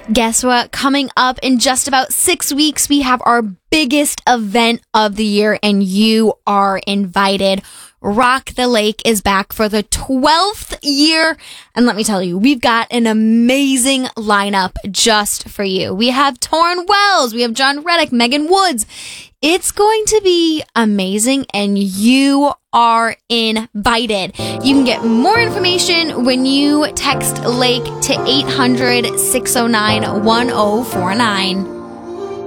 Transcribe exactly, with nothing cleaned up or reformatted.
Guess what? Coming up in just about six weeks, we have our biggest event of the year, and you are invited. Rock the Lake is back for the twelfth year. And let me tell you, we've got an amazing lineup just for you. We have Torrin Wells. We have John Reddick, Megan Woods. It's going to be amazing, and you are invited. You can get more information when you text Lake to eight hundred, six oh nine, one oh four nine.